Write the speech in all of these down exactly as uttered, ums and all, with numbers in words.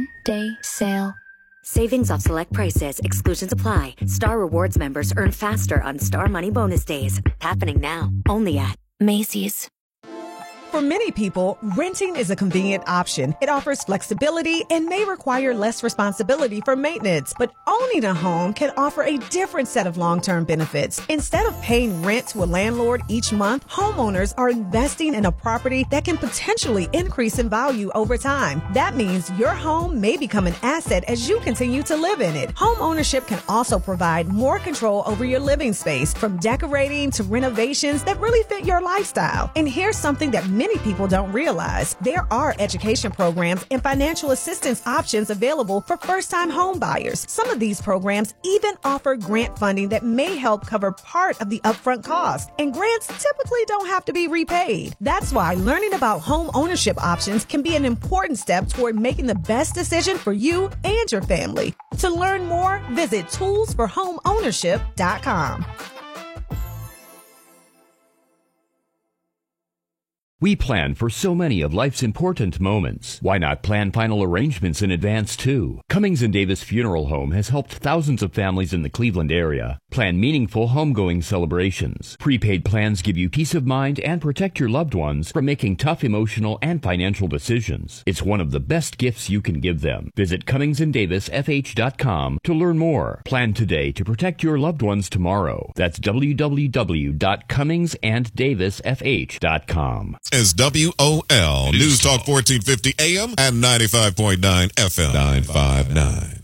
Day sale. Savings off select prices. Exclusions apply. Star Rewards members earn faster on Star Money Bonus Days. Happening now. Only at Macy's. For many people, renting is a convenient option. It offers flexibility and may require less responsibility for maintenance. But owning a home can offer a different set of long-term benefits. Instead of paying rent to a landlord each month, homeowners are investing in a property that can potentially increase in value over time. That means your home may become an asset as you continue to live in it. Home ownership can also provide more control over your living space, from decorating to renovations that really fit your lifestyle. And here's something that many people don't realize. There are education programs and financial assistance options available for first-time home buyers. Some of these programs even offer grant funding that may help cover part of the upfront cost. And grants typically don't have to be repaid. That's why learning about home ownership options can be an important step toward making the best decision for you and your family. To learn more, visit tools for home ownership dot com. We plan for so many of life's important moments. Why not plan final arrangements in advance, too? Cummings and Davis Funeral Home has helped thousands of families in the Cleveland area plan meaningful homegoing celebrations. Prepaid plans give you peace of mind and protect your loved ones from making tough emotional and financial decisions. It's one of the best gifts you can give them. Visit Cummings and Davis F H dot com to learn more. Plan today to protect your loved ones tomorrow. That's w w w dot cummings and davis f h dot com. Is W O L News Talk fourteen fifty A M and ninety-five point nine F M. nine five nine.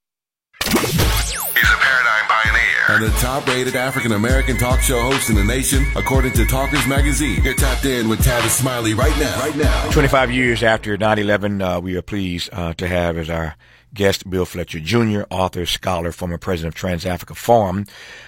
He's a paradigm pioneer and the top-rated African-American talk show host in the nation, according to Talkers Magazine. You're tapped in with Tavis Smiley right now. Right now. twenty-five years after nine eleven, uh, we are pleased uh, to have as our guest Bill Fletcher Junior, author, scholar, former president of Trans-Africa Forum,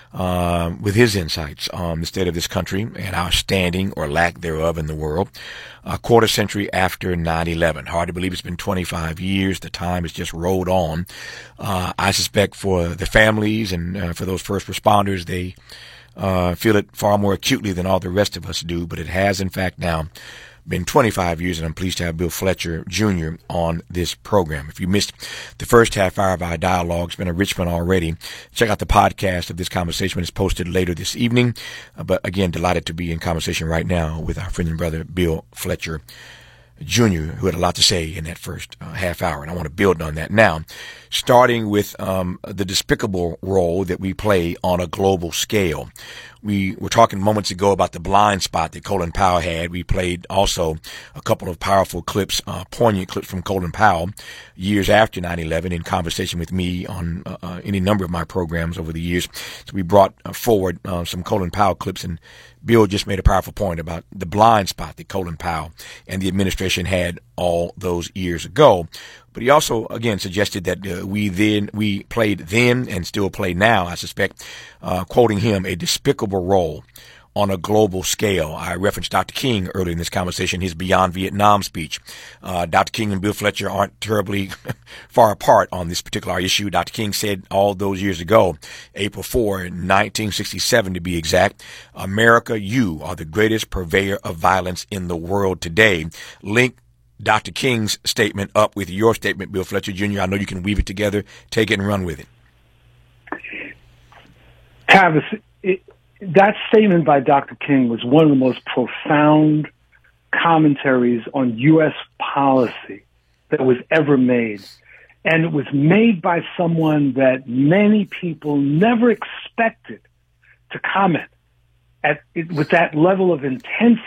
uh, with his insights on the state of this country and our standing or lack thereof in the world. A quarter century after nine eleven. Hard to believe it's been twenty-five years. The time has just rolled on. Uh, I suspect for the families and uh, for those first responders, they uh, feel it far more acutely than all the rest of us do. But it has, in fact, now been twenty-five years, and I'm pleased to have Bill Fletcher Junior on this program. If you missed the first half hour of our dialogue, it's been a rich one already. Check out the podcast of this conversation when it's posted later this evening. Uh, but again, delighted to be in conversation right now with our friend and brother, Bill Fletcher Junior, who had a lot to say in that first uh, half hour, and I want to build on that now, starting with um, the despicable role that we play on a global scale. We were talking moments ago about the blind spot that Colin Powell had. We played also a couple of powerful clips, uh, poignant clips from Colin Powell years after nine eleven in conversation with me on uh, uh, any number of my programs over the years. So we brought uh, forward uh, some Colin Powell clips, and Bill just made a powerful point about the blind spot that Colin Powell and the administration had all those years ago. But he also, again, suggested that uh, we then, we played then and still play now, I suspect, uh, quoting him, a despicable role on a global scale. I referenced Doctor King earlier in this conversation, his Beyond Vietnam speech. Uh, Doctor King and Bill Fletcher aren't terribly far apart on this particular issue. Doctor King said all those years ago, April fourth, nineteen sixty-seven to be exact, America, you are the greatest purveyor of violence in the world today. Link Doctor King's statement up with your statement, Bill Fletcher Junior I know you can weave it together. Take it and run with it. Tavis, it, that statement by Doctor King was one of the most profound commentaries on U S policy that was ever made. And it was made by someone that many people never expected to comment at, with that level of intensity